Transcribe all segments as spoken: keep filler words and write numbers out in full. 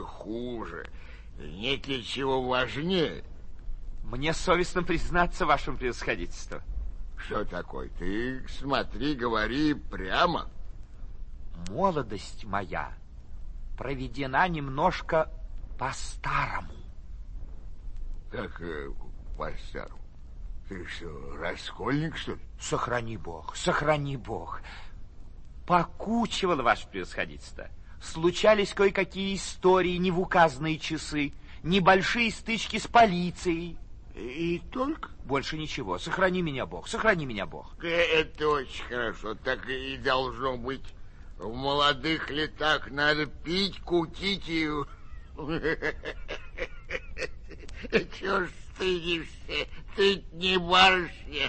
хуже. Нет ли чего важнее? Мне совестно признаться вашему превосходительству. Что такое? Ты смотри, говори прямо. Молодость моя проведена немножко по-старому. Как э, по-старому? Ты что, раскольник, что ли? Сохрани Бог, сохрани Бог. Покучивало ваше превосходительство. Случались кое-какие истории не в указанные часы, небольшие стычки с полицией. И, и только? Больше ничего. Сохрани меня Бог, сохрани меня Бог. Это очень хорошо. Так и должно быть. В молодых летах надо пить, кутить и... Чего ж стыдишься? Ты не барышня.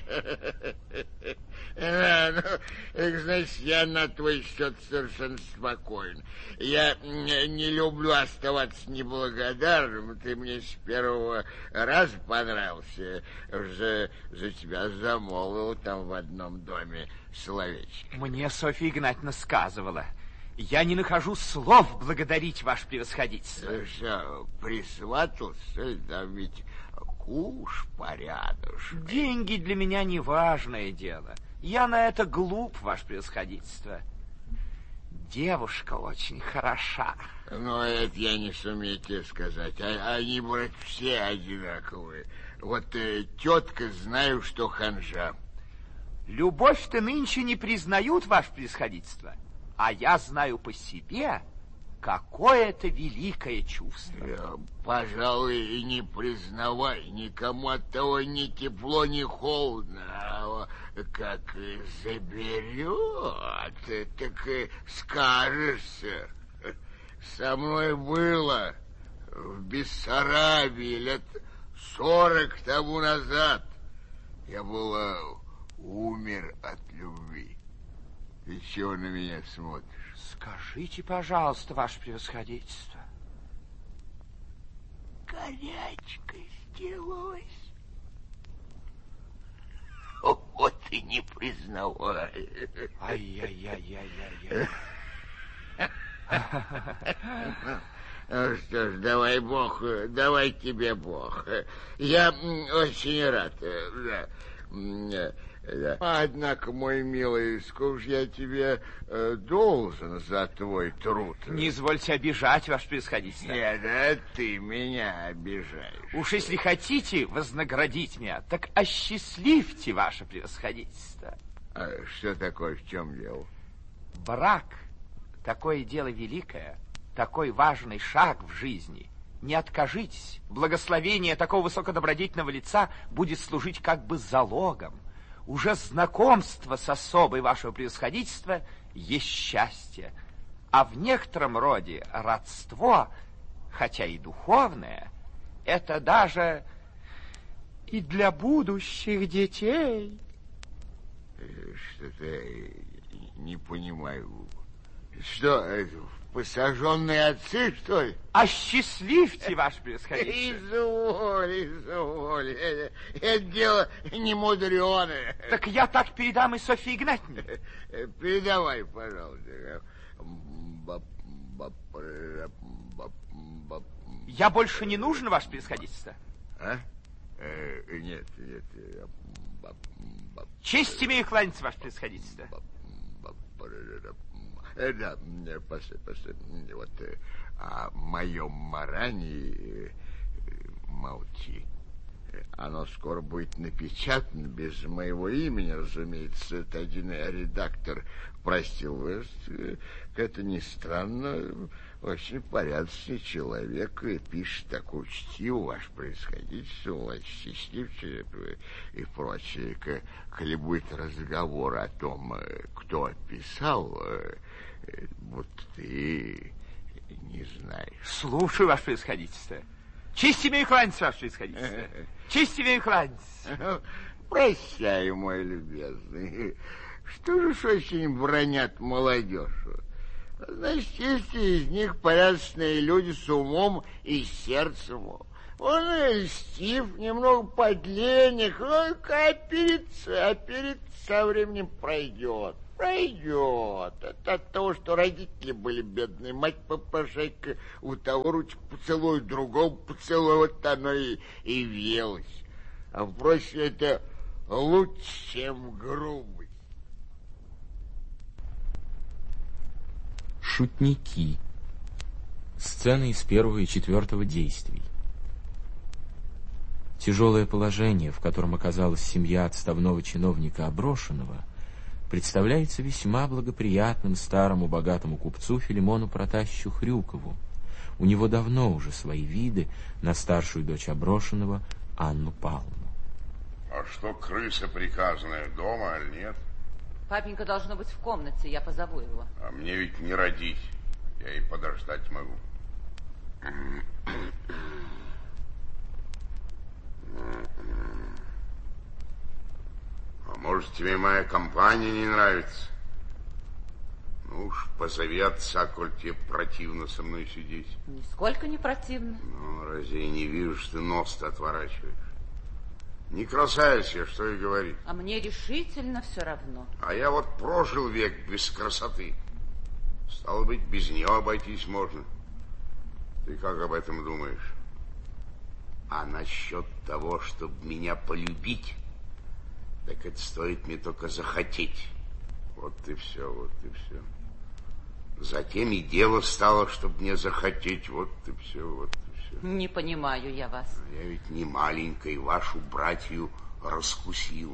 А, ну, значит, я на твой счет совершенно спокоен. Я не люблю оставаться неблагодарным. Ты мне с первого раза понравился. За, за тебя замолвил там в одном доме словечко. Мне Софья Игнатьевна сказывала. Я не нахожу слов благодарить ваше превосходительство. Ты что, присватался? Да ведь куш порядочный. Деньги для меня не важное дело. Я на это глуп, ваше превосходительство. Девушка очень хороша. Ну, это я не сумею тебе сказать. А, они, брат, все одинаковые. Вот э, тетка, знаю, что ханжа. Любовь-то нынче не признают, ваше превосходительство. А я знаю по себе, какое это великое чувство. Я, пожалуй, и не признавай. Никому от того ни тепло, ни холодно. А как заберет, так и скажешься. Со мной было в Бессарабии лет сорок тому назад. Я была умер от любви. Ты чего на меня смотришь? Скажите, пожалуйста, ваше превосходительство. Горячка сделалась. Вот и не признавай. Ай-яй-яй-яй-яй-яй. Ну что ж, давай Бог, давай тебе Бог. Я очень рад. Да. Да. Однако, мой милый, сколько же я тебе э, должен за твой труд? Не извольте обижать, ваше превосходительство. Нет, да, ты меня обижаешь. Уж если хотите вознаградить меня, так осчастливьте ваше превосходительство. А что такое, в чем дело? Брак, такое дело великое, такой важный шаг в жизни. Не откажитесь. Благословение такого высокодобродетельного лица будет служить как бы залогом. Уже знакомство с особой вашего превосходительства есть счастье, а в некотором роде родство, хотя и духовное, это даже и для будущих детей. Что-то не понимаю. Что, посаженные отцы, что ли? Осчастливьте, ваше превосходительство. Изволь, изволь. Это, это дело не мудреное. Так я так передам и Софье Игнатьевне. Передавай, пожалуйста. Я больше не нужен, ваше превосходительство? А? Э, нет, нет. Честь имею кланяться, ваше превосходительство. Да, после, после, вот, о моем марании молчи. Оно скоро будет напечатано, без моего имени, разумеется. Это один редактор простил. Это не странно, очень порядочный человек и пишет такую чтиву, ваше происходительство, счастливчик и прочее. Коли будет разговор о том, кто писал, вот ты не знаешь. Слушаю, ваше происходительство. Честь имею кланяться, ваше происходительство. Честь имею кланяться. Прощай, мой любезный. Что же ж очень бронят молодежь? Значит, есть из них порядочные люди с умом и сердцем. Он льстив, немного подлинник, а перед, а перед со временем пройдет. Пройдет. Это от того, что родители были бедные. Мать попрошайка у того ручку поцелуй, другого поцелуй. Вот оно и, и въелось. А впрочем, это лучше, чем грубость. Шутники. Сцены из первого и четвертого действий. Тяжелое положение, в котором оказалась семья отставного чиновника Аброшенова, представляется весьма благоприятным старому богатому купцу Филимону Протасичу Хрюкову. У него давно уже свои виды на старшую дочь Аброшенова Анну Павловну. А что, крыса приказанная дома или нет? Папенька должно быть в комнате, я позову его. А мне ведь не родить, я и подождать могу. А может, тебе моя компания не нравится? Ну уж позови отца, коль тебе противно со мной сидеть. Нисколько не противно. Ну, разве я не вижу, что ты нос-то отворачиваешь? Не красавица, что и говорить. А мне решительно все равно. А я вот прожил век без красоты. Стало быть, без нее обойтись можно. Ты как об этом думаешь? А насчет того, чтобы меня полюбить, так это стоит мне только захотеть. Вот и все, вот и все. Затем и дело стало, чтобы мне захотеть. Вот и все, вот и все. Не понимаю я вас. Я ведь не маленькой вашу братью раскусил.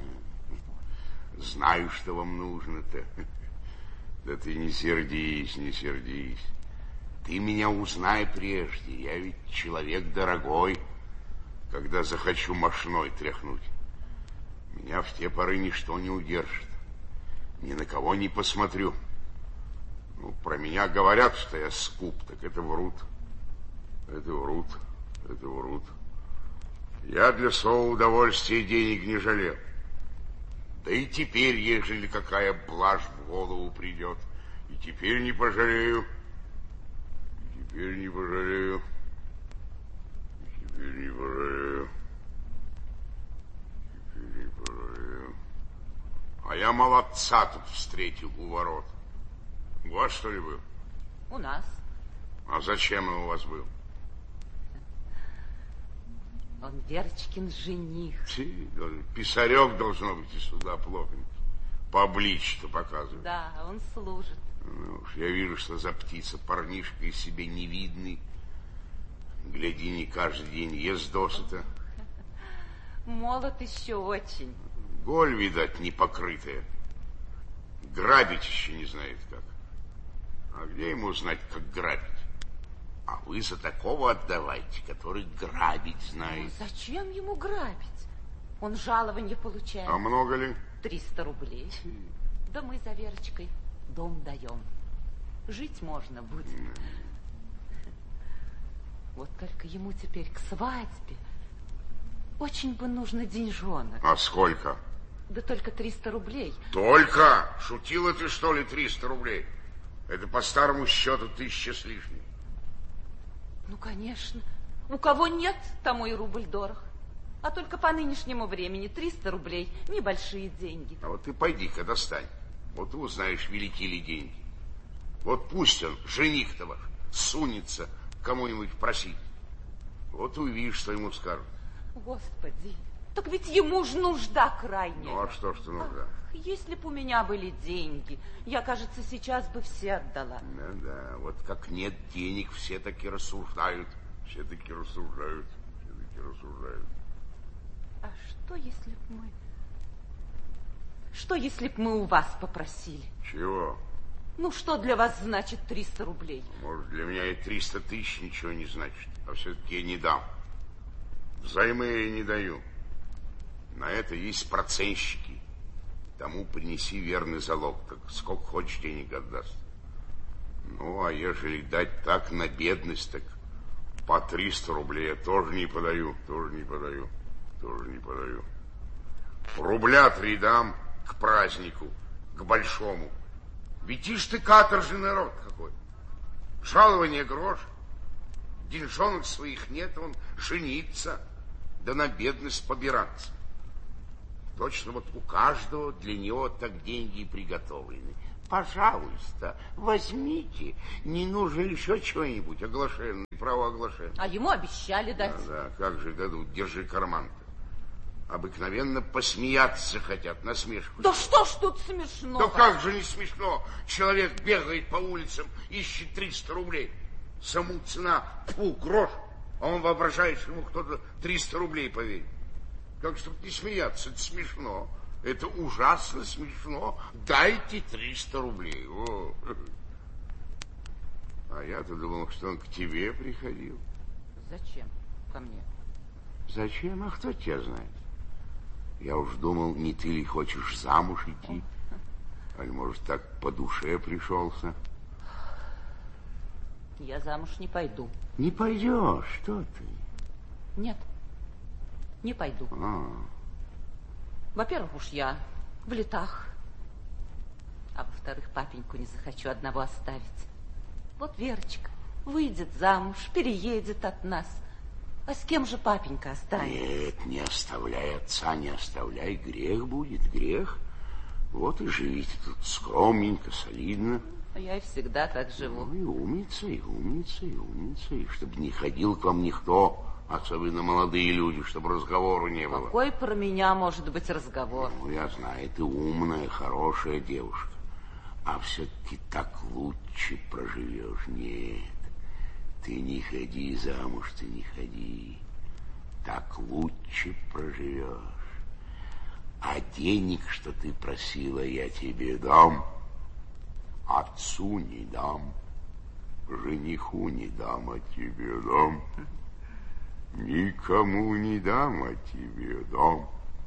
Знаю, что вам нужно-то. Да ты не сердись, не сердись. Ты меня узнай прежде. Я ведь человек дорогой, когда захочу мошной тряхнуть. Меня в те поры ничто не удержит. Ни на кого не посмотрю. Ну, про меня говорят, что я скуп, так это врут. Это врут, это врут. Я для своего удовольствия денег не жалел. Да и теперь, ежели какая блажь в голову придет, и теперь не пожалею. И теперь не пожалею. И теперь не пожалею. Теперь не пожалею. А я молодца тут встретил у ворот. У вас, что ли, был? У нас. А зачем он у вас был? Он Верочкин жених. Фи, писарек, должно быть, и сюда плохонький. По обличью-то показывает. Да, он служит. Ну уж, я вижу, что за птица парнишка из себя невидный. Гляди, не каждый день ест досыта. Молод еще очень. Голь, видать, непокрытая. Грабить еще не знает как. А где ему знать, как грабить? А вы за такого отдавайте, который грабить знает. Ну, зачем ему грабить? Он жалование получает. А много ли? Триста рублей. Да мы за Верочкой дом даем. Жить можно будет. Mm. Вот только ему теперь к свадьбе очень бы нужно деньжонок. А сколько? Да только триста рублей. Только? Шутила ты, что ли, триста рублей? Это по старому счету тысяча с лишним. Ну, конечно. У кого нет, тому и рубль дорог. А только по нынешнему времени триста рублей – небольшие деньги. А вот ты пойди-ка достань. Вот ты узнаешь, велики ли деньги. Вот пусть он, жених-то ваш, сунется кому-нибудь просить. Вот увидишь, что ему скажут. Господи, так ведь ему ж нужда крайняя. Ну, а что ж ты нужда? Ах, если б у меня были деньги, я, кажется, сейчас бы все отдала. Да-да, вот как нет денег, все таки рассуждают. Все таки рассуждают, все таки рассуждают. А что, если б мы... Что, если б мы у вас попросили? Чего? Ну, что для вас значит триста рублей? Может, для меня и триста тысяч ничего не значит. А все-таки я не дам. Взаймы я не даю. На это есть процентщики. Тому принеси верный залог. Так сколько хочешь денег отдаст. Ну, а ежели дать так на бедность, так по триста рублей я тоже не подаю. Тоже не подаю. Тоже не подаю. Рубля три дам к празднику, к большому. Ведь ишь ты каторжный народ какой. Жалование грош. Деньжонок своих нет, он жениться, да на бедность побираться. Точно вот у каждого для него так деньги приготовлены. Пожалуйста, возьмите. Не нужно еще чего-нибудь оглашенное, право оглашения. А ему обещали дать. Да, да, как же дадут, держи карман-то. Обыкновенно посмеяться хотят, насмешку. Да что ж тут смешно? Да как же не смешно? Человек бегает по улицам, ищет триста рублей. Саму цена, фу, грош. А он воображает, что ему кто-то триста рублей поверит. Как же тут не смеяться? Это смешно. Это ужасно смешно. Дайте триста рублей. О. А я-то думал, что он к тебе приходил. Зачем ко мне? Зачем? А кто тебя знает? Я уж думал, не ты ли хочешь замуж идти? А может, так по душе пришелся? Я замуж не пойду. Не пойдешь, что ты? Нет, не пойду. А. Во-первых, уж я в летах. А во-вторых, папеньку не захочу одного оставить. Вот Верочка выйдет замуж, переедет от нас. А с кем же папенька останется? Нет, не оставляй отца, не оставляй. Грех будет, грех. Вот и живите тут скромненько, солидно. Я и всегда так живу. Ну, и умница, и умница, и умница. И чтобы не ходил к вам никто, особенно молодые люди, чтобы разговору не было. Какой про меня может быть разговор? Ну, я знаю, ты умная, хорошая девушка. А все-таки так лучше проживешь. Нет, ты не ходи замуж, ты не ходи. Так лучше проживешь. А денег, что ты просила, я тебе дам. Отцу не дам, жениху не дам, а тебе дам. Никому не дам, а тебе дам.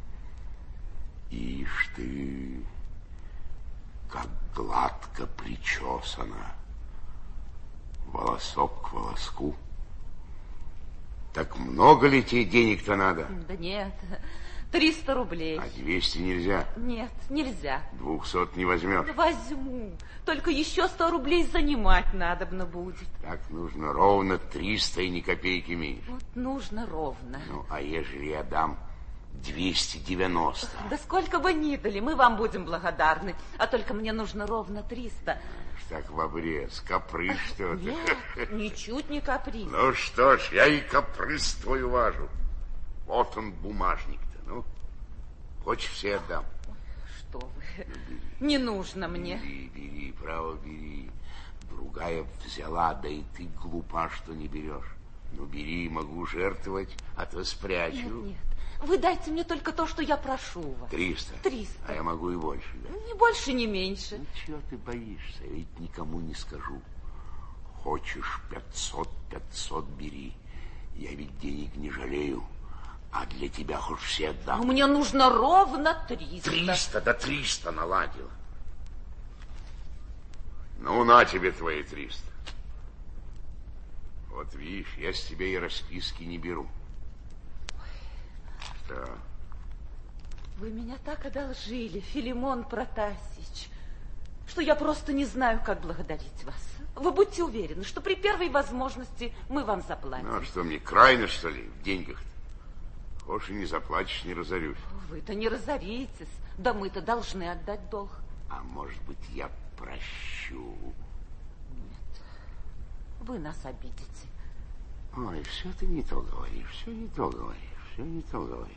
Ишь ты, как гладко причесана, волосок к волоску. Так много ли тебе денег-то надо? Да нет, триста рублей. А двести нельзя? Нет, нельзя. Двухсот не возьмешь? Возьму, только еще сто рублей занимать надобно будет. Так нужно ровно триста и ни копейки меньше. Вот нужно ровно. Ну, а ежели я дам двести девяносто? Да сколько бы ни дали, мы вам будем благодарны. А только мне нужно ровно триста. Так в обрез, каприз что-то. Нет, ничуть не каприз. Ну что ж, я и каприз твой уважу. Вот он, бумажник-то, ну. Хочешь, все отдам. Что вы, ну, не нужно мне. Бери, бери, право бери. Другая взяла, да и ты глупа, что не берешь. Ну, бери, могу жертвовать, а то спрячу. Нет, нет, вы дайте мне только то, что я прошу вас. Триста? Триста. А я могу и больше, да? Ни больше, ни меньше. Ну, чего ты боишься? Ведь никому не скажу. Хочешь пятьсот, пятьсот бери. Я ведь денег не жалею. А для тебя хоть все отдам. Но мне нужно ровно триста. Триста, да триста наладила. Ну, на тебе твои триста. Вот видишь, я с тебя и расписки не беру. Что? Вы меня так одолжили, Филимон Протасич, что я просто не знаю, как благодарить вас. Вы будьте уверены, что при первой возможности мы вам заплатим. Ну, а что, мне крайне, что ли, в деньгах-то? Хочешь, и не заплатишь, не разорюсь. Вы-то не разоритесь, да мы-то должны отдать долг. А может быть, я прощу? Нет, вы нас обидите. Ой, все ты не то говоришь, все не то говоришь, все не то говоришь.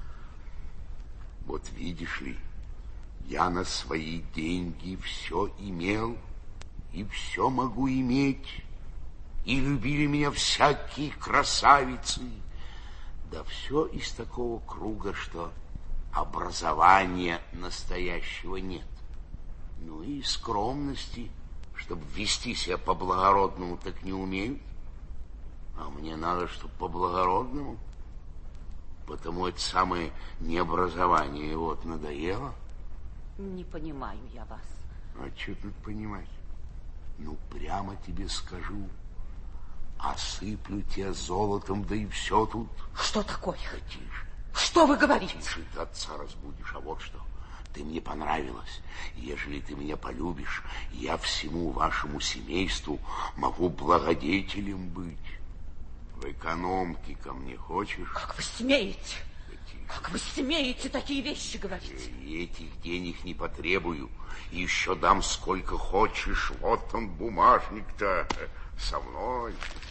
Вот видишь ли, я на свои деньги все имел и все могу иметь. И любили меня всякие красавицы. Да все из такого круга, что образования настоящего нет. Ну и скромности, чтобы вести себя по-благородному, так не умеют. А мне надо, чтобы по-благородному. Потому это самое необразование вот надоело. Не понимаю я вас. А что тут понимать? Ну, прямо тебе скажу. Осыплю тебя золотом, да и все тут. Что такое? Да тише. Что вы говорите? Тише, ты отца разбудишь, а вот что. Ты мне понравилась. Ежели ты меня полюбишь, я всему вашему семейству могу благодетелем быть. В экономке ко мне хочешь? Как вы смеете? Да Как вы смеете такие вещи говорить? Этих денег не потребую. Еще дам сколько хочешь. Вот он, бумажник-то, со мной.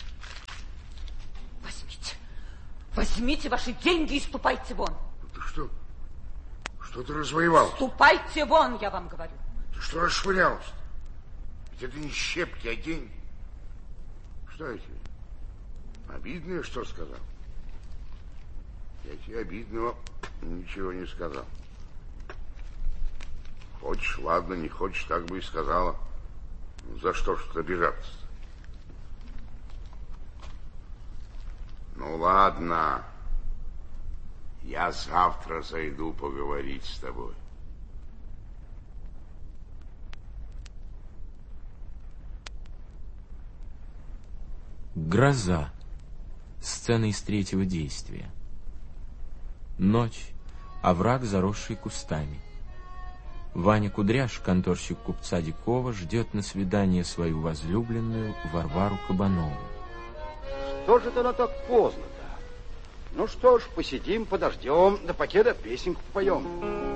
Возьмите. Возьмите ваши деньги и ступайте вон. Ты что? Что ты развоевал? Ступайте вон, я вам говорю. Ты что расшвырялся? Ведь это не щепки, а деньги. Что я тебе? Обидное, что сказал? Я тебе обидного ничего не сказал. Хочешь, ладно, не хочешь, так бы и сказала. Ну, за что ж тут обижаться? Ну, ладно. Я завтра зайду поговорить с тобой. Гроза. Сцена из третьего действия. Ночь. Овраг, заросший кустами. Ваня Кудряш, конторщик купца Дикова, ждет на свидание свою возлюбленную Варвару Кабанову. Что же это так поздно-то? Ну что ж, посидим, подождем, да покеда песенку поем.